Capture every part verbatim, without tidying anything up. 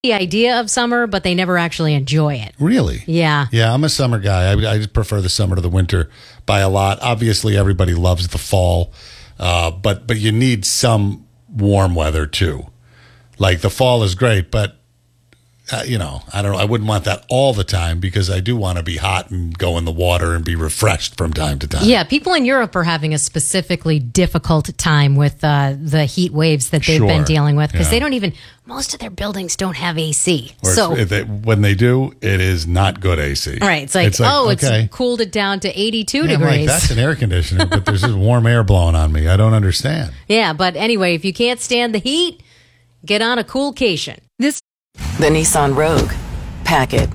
the idea of summer, but they never actually enjoy it. Really? Yeah. Yeah, I'm a summer guy. I, I just prefer the summer to the winter by a lot. Obviously, everybody loves the fall, uh, but but you need some warm weather too. Like the fall is great, but uh, you know, I don't know. I wouldn't want that all the time because I do want to be hot and go in the water and be refreshed from time to time. Yeah, people in Europe are having a specifically difficult time with uh, the heat waves that they've Sure. been dealing with because Yeah. they don't even, most of their buildings don't have A C. Or So, if they, when they do, it is not good A C. right, it's like, oh, okay. it's cooled it down to eighty-two Yeah, I'm degrees. like, that's an air conditioner, but there's just warm air blowing on me. I don't understand. Yeah, but anyway, if you can't stand the heat, get on a coolcation. This The Nissan Rogue. Pack it.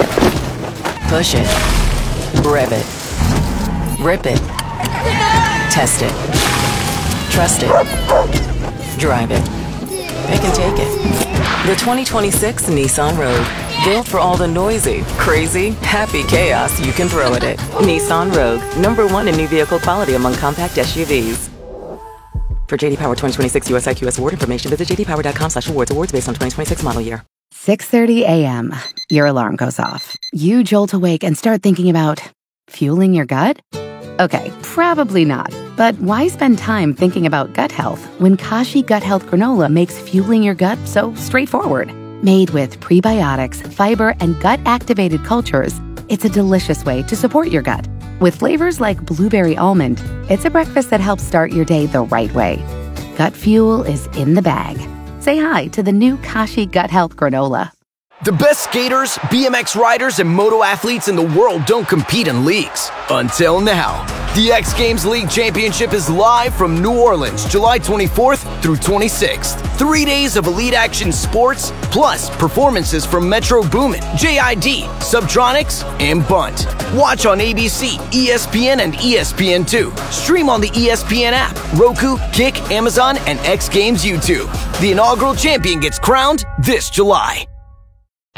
Push it. Rev it. Rip it. Test it. Trust it. Drive it. Pick and take it. The twenty twenty-six Nissan Rogue. Built for all the noisy, crazy, happy chaos you can throw at it. Nissan Rogue. Number one in new vehicle quality among compact S U Vs. For J D Power twenty twenty-six U S I Q S award information, visit j d power dot com slash awards. Awards based on twenty twenty-six model year. six thirty a.m. Your alarm goes off. You jolt awake and start thinking about fueling your gut? Okay, probably not. But why spend time thinking about gut health when Kashi Gut Health Granola makes fueling your gut so straightforward? Made with prebiotics, fiber, and gut-activated cultures, it's a delicious way to support your gut. With flavors like blueberry almond, it's a breakfast that helps start your day the right way. Gut fuel is in the bag. Say hi to the new Kashi Gut Health Granola. The best skaters, B M X riders, and moto athletes in the world don't compete in leagues. Until now. The X Games League Championship is live from New Orleans, July twenty-fourth through twenty-sixth. Three days of elite action sports, plus performances from Metro Boomin, J I D, Subtronics, and Bunt. Watch on A B C, E S P N, and E S P N two. Stream on the E S P N app, Roku, Kick, Amazon, and X Games YouTube. The inaugural champion gets crowned this July.